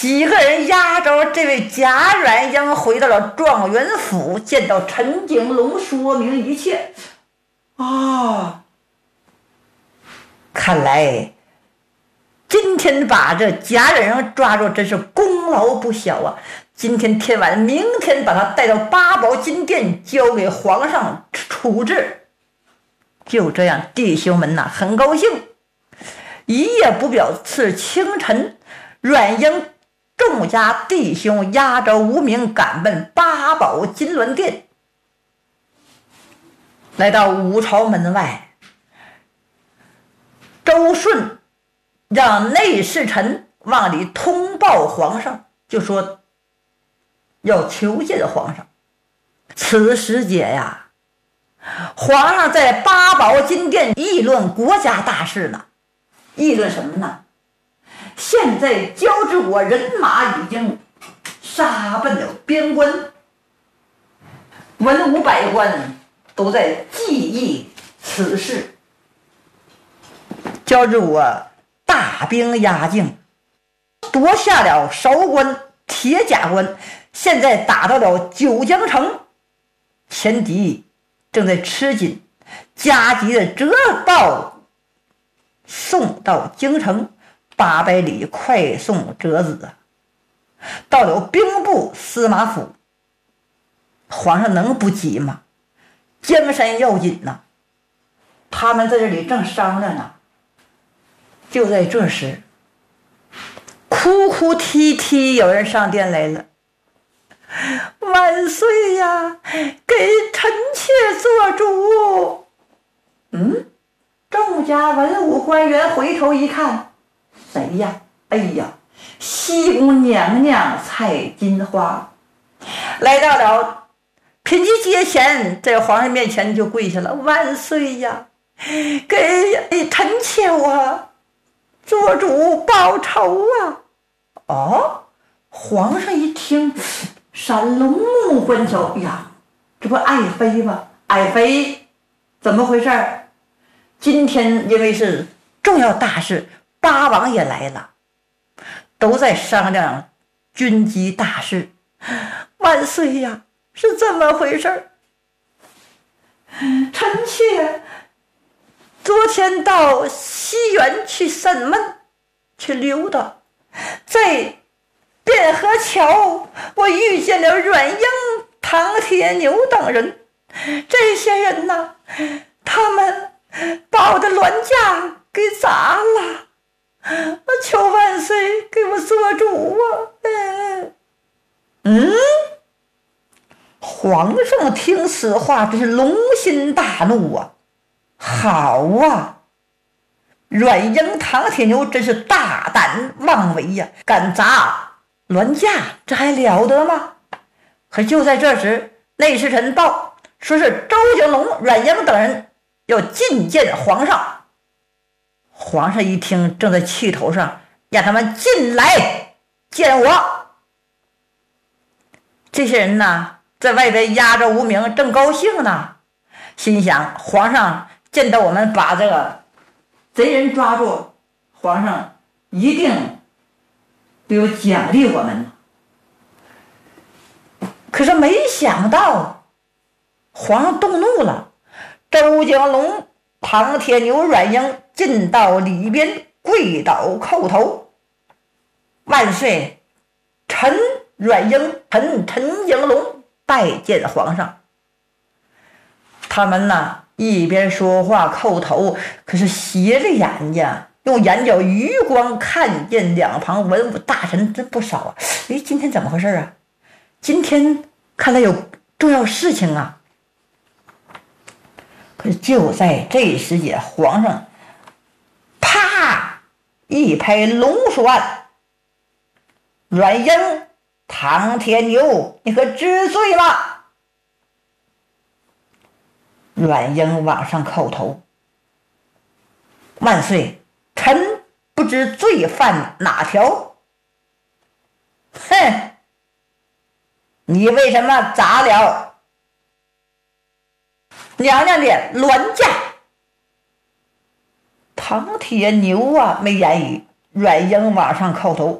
几个人押着这位贾软英回到了状元府，见到陈景龙，说明一切。看来今天把这贾软英抓住，真是功劳不小啊！今天天晚，明天把他带到八宝金殿，交给皇上处置。就这样，弟兄们呐，很高兴。一夜不表，次清晨，阮英众家弟兄押着无名赶奔八宝金銮殿。来到五朝门外，周顺让内侍臣往里通报皇上，就说要求见皇上。此时节呀，皇上在八宝金殿议论国家大事呢。议论什么呢？现在交趾国人马已经杀奔了边关，文武百官都在记忆此事。交趾国大兵压境，夺下了韶关、铁甲关，现在打到了九江城，前敌正在吃紧，加急的折道送到京城800里，快送折子。到了兵部司马府，皇上能不急吗？江山要紧呐，他们在这里正商量呢。就在这时，哭哭啼啼有人上殿来了。万岁呀，给臣妾做主。众家文武官员回头一看，谁呀？哎呀，西宫娘娘蔡金花来到了品级阶前，在皇上面前就跪下了。万岁呀，给臣妾我做主报仇啊！皇上一听，闪龙目观瞧，呀，这不爱妃吗？爱妃怎么回事？今天因为是重要大事，八王也来了，都在商量军机大事。万岁呀，是这么回事。臣妾昨天到西园去审问，去溜达，在汴河桥我遇见了阮英、唐铁牛等人。这些人呢，他们把我的銮驾给砸了，我求万岁给我做主皇上听此话真是龙心大怒啊！好啊，阮英、唐铁牛真是大胆妄为呀，敢砸銮驾，这还了得吗？可就在这时，内侍臣报说是周景龙、阮英等人要觐见皇上。皇上一听，正在气头上，让他们进来见我。这些人呢，在外边压着无名，正高兴呢，心想皇上见到我们把这个贼人抓住，皇上一定都有奖励我们。可是没想到皇上动怒了，周景龙、唐铁牛、阮英进到里边，跪倒叩头。万岁，臣阮英，陈景龙拜见皇上。他们呢一边说话叩头，可是斜着眼睛，用眼角余光看见两旁文武大臣真不少啊。今天怎么回事啊？今天看来有重要事情啊。可是就在这时节，皇上啪一拍龙书案，阮英、唐铁牛，你可知罪了？阮英往上叩头，万岁，臣不知罪犯哪条。哼，你为什么砸了娘娘的銮驾？唐铁牛啊没言语。阮英往上叩头，